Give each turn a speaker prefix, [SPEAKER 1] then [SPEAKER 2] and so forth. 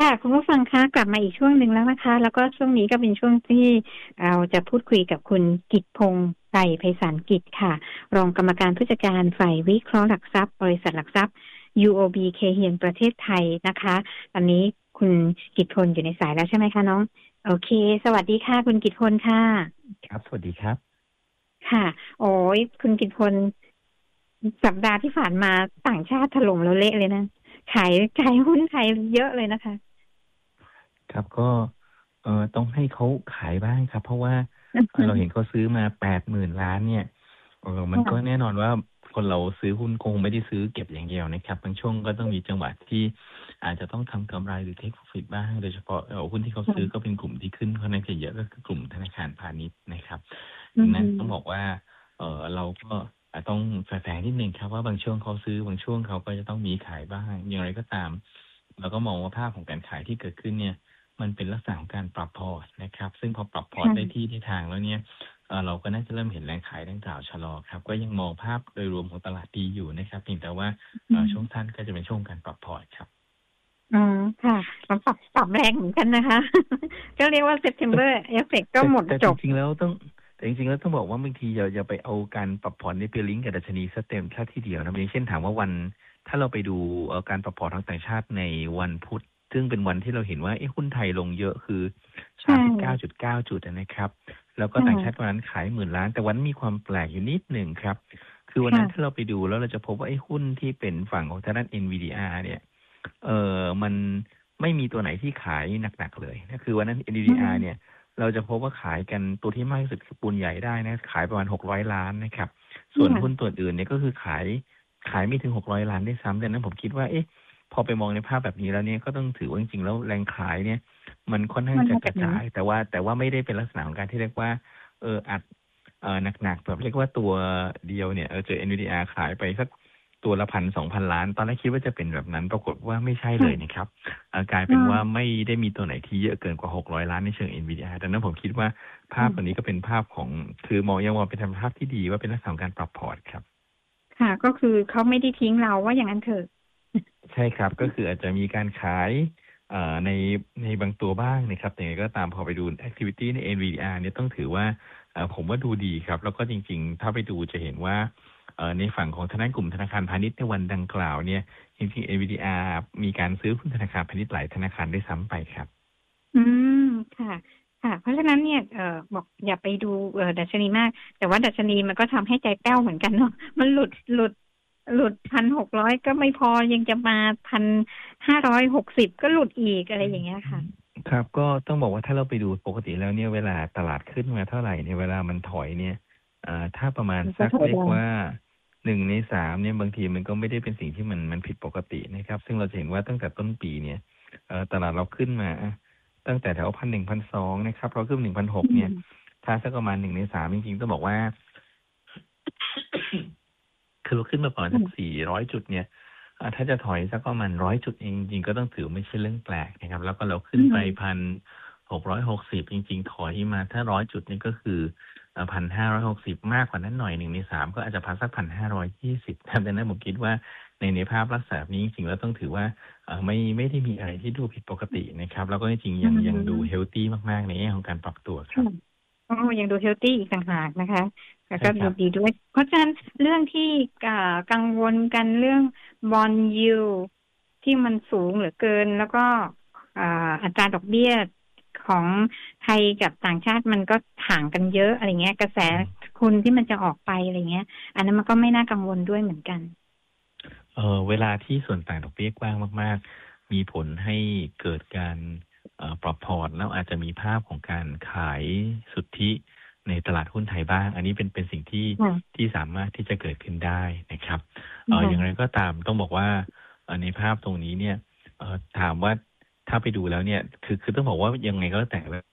[SPEAKER 1] ค่ะคุณผู้ฟังคะกลับมาอีกช่วงหนึ่งแล้วนะคะแล้วก็ช่วงนี้ก็เป็นช่วงที่เราจะพูดคุยกับคุณกิตพงษ์ไตรไพศาลกิจค่ะรองกรรมการผู้จัดการฝ่ายวิเคราะห์หลักทรัพย์บริษัทหลักทรัพย์ UOB เคเฮียนประเทศไทยนะคะตอนนี้คุณกิตพลอยู่ในสายแล้วใช่ไหมคะน้องโอเคสวัสดีค่ะคุณกิตพลค่ะ
[SPEAKER 2] ครับสวัสดีครับ
[SPEAKER 1] ค่ะโอ้ยคุณกิตพลสัปดาห์ที่ผ่านมาต่างชาติถล่มเราเละเลยนะขายหุ้นไทยเยอะเลยนะคะ
[SPEAKER 2] ครับก็ต้องให้เขาขายบ้างครับเพราะว่าเราเห็นเขาซื้อมา80,000 ล้านเนี่ยมันก็แน่นอนว่าคนเราซื้อหุ้นคงไม่ได้ซื้อเก็บอย่างเดียวนะครับบางช่วงก็ต้องมีจังหวะที่อาจจะต้องทำกำไรหรือ take profit บ้างโดยเฉพาะหุ้นที่เขาซื้อก็เป็นกลุ่มที่ขึ้นค่อนข้างจะเยอะก็คือกลุ่มธนาคารพาณิชย์นะครับดังนั้นต้องบอกว่าเราก็ต้องแฝงนิดนึงครับว่าบางช่วงเขาซื้อบางช่วงเขาก็จะต้องมีขายบ้างอย่างไรก็ตามเราก็มองว่าภาพของการขายที่เกิดขึ้นเนี่ยมันเป็นลักษณะของการปรับพอร์ตนะครับซึ่งพอปรับพอร์ตได้ที่ได้ทางแล้วเนี่ยเราก็น่าจะเริ่มเห็นแรงขายดังกล่าวชะลอครับก็ยังมองภาพโดยรวมของตลาดดีอยู่นะครับเพียงแต่ว่าช่วงสั้นก็จะเป็นช่วงการปรับพอร์ตครับ
[SPEAKER 1] อ๋อค่ะมันปรับแรงเหมือนกันนะคะก็เรียกว่า September Effect ก็หมดจบ
[SPEAKER 2] แต่จริงๆแล้วต้องบอกว่าบางทีอย่าไปเอาการปรับพอร์ตนี่ไปลิงก์กับดัชนีซะเต็มแค่ทีเดียวนะอย่างเช่นถามว่าถ้าเราไปดูการปรับพอร์ตทางต่างชาติในวันพุธซึ่งเป็นวันที่เราเห็นว่าหุ้นไทยลงเยอะคือ39.9 จุดนะครับแล้วก็ต่างชาติวันนั้นขาย10,000 ล้านแต่วันมีความแปลกอยู่นิดหนึ่งครับคือวันนั้นถ้าเราไปดูแล้วเราจะพบว่าหุ้นที่เป็นฝั่งของทางด้าน NVDR เนี่ยมันไม่มีตัวไหนที่ขายหนักๆเลยนะคือวันนั้น NVDR เนี่ยเราจะพบว่าขายกันตัวที่มากที่สุดคือปูนใหญ่ได้นะขายประมาณ600 ล้านนะครับส่วนหุ้นตัวอื่นเนี่ยก็คือขายไม่ถึง600 ล้านได้ซ้ำดังนั้นผมคิดว่าพอไปมองในภาพแบบนี้แล้วเนี่ยก็ต้องถือว่าจริงๆแล้วแรงขายเนี่ยมันค่อนข้างจะกระจายแต่ว่าไม่ได้เป็นลักษณะของการที่เรียกว่าอัดหนักๆแบบเรียกว่าตัวเดียวเนี่ยเจอ NVDR ขายไปสักตัวละ1,000-2,000 ล้านตอนแรกคิดว่าจะเป็นแบบนั้นปรากฏว่าไม่ใช่เลยนะครับกลายเป็นว่าไม่ได้มีตัวไหนที่เยอะเกินกว่า600 ล้านในเชิง NVDR ดังนั้นผมคิดว่าภาพตัวนี้ก็เป็นภาพของคือมองยังว่าเป็นภาพที่ดีว่าเป็นลักษณะของการปรับพอร์ตครับ
[SPEAKER 1] ค่ะก็คือเขาไม่ได้ทิ้งเราว่าอย่างนั้นเถอะ
[SPEAKER 2] ใช่ครับก็คืออาจจะมีการขายในบางตัวบ้างนะครับแต่ก็ตามพอไปดู activity ใน NVDR เนี่ยต้องถือว่าผมว่าดูดีครับแล้วก็จริงๆถ้าไปดูจะเห็นว่าในฝั่งของทางด้านกลุ่มธนาคารพาณิชย์ในวันดังกล่าวเนี่ยจริงๆ NVDR มีการซื้อหุ้นธนาคารพาณิชย์หลายธนาคารได้ซ้ำไปครับ
[SPEAKER 1] อืมค่ะค่ะเพราะฉะนั้นเนี่ยบอกอย่าไปดูดัชนีมากแต่ว่าดัชนีมันก็ทำให้ใจแป้วเหมือนกันเนาะมันหลุด1,600ก็ไม่พอยังจะมา1,560ก็หลุดอีกอะไรอย่างเงี้ยค่ะ
[SPEAKER 2] ครับก็ต้องบอกว่าถ้าเราไปดูปกติแล้วเนี่ยเวลาตลาดขึ้นมาเท่าไหร่เนี่ยเวลามันถอยเนี่ยถ้าประมาณสักเรียกว่า1 ใน 3เนี่ยบางทีมันก็ไม่ได้เป็นสิ่งที่มันผิดปกตินะครับซึ่งเราจะเห็นว่าตั้งแต่ต้นปีเนี่ยตลาดเราขึ้นมาตั้งแต่แถว1,100-1,200นะครับเราขึ้น1,600เนี่ยถ้าสักประมาณ1 ใน 3จริงๆต้องบอกว่า คือเราขึ้นมาประมาณสัก400 จุดเนี่ยถ้าจะถอยสักประมาณ100 จุดเองจริงๆก็ต้องถือไม่ใช่เรื่องแปลกนะครับแล้วก็เราขึ้นไป1,660จริงๆถอยมาถ้า100 จุดนี่ก็คือ1,560มากกว่านั้นหน่อย1 ใน 3ก็อาจจะพักสัก1,520ดังนั้นผมคิดว่าในภาพลักษณะนี้จริงๆแล้วต้องถือว่าไม่ได้มีอะไรที่ดูผิดปกตินะครับแล้วก็จริงๆยังดูเฮลตี้มากๆในแง่ของการปรับตัวครับ
[SPEAKER 1] อ๋อยังดูเฮลตี้อีกต่างหากนะคะแล้วก็ดูดีด้วยเพราะฉะนั้นเรื่องที่กังวลกันเรื่องบอนด์ยิลด์ที่มันสูงเหลือเกินแล้วก็อัตราดอกเบี้ยของไทยกับต่างชาติมันก็ห่างกันเยอะอะไรเงี้ยกระแสคุณที่มันจะออกไปอะไรเงี้ยอันนั้นมันก็ไม่น่ากังวลด้วยเหมือนกัน
[SPEAKER 2] เวลาที่ส่วนต่างดอกเบี้ยกว้างมากๆมีผลให้เกิดการปรับพอร์ตแล้วอาจจะมีภาพของการขายสุทธิในตลาดหุ้นไทยบ้างอันนี้เป็นสิ่งที่สามารถที่จะเกิดขึ้นได้นะครับอย่างไรก็ตามต้องบอกว่าในภาพตรงนี้เนี่ยถามว่าถ้าไปดูแล้วเนี่ยคือต้องบอกว่ายังไงก็แล้วแต่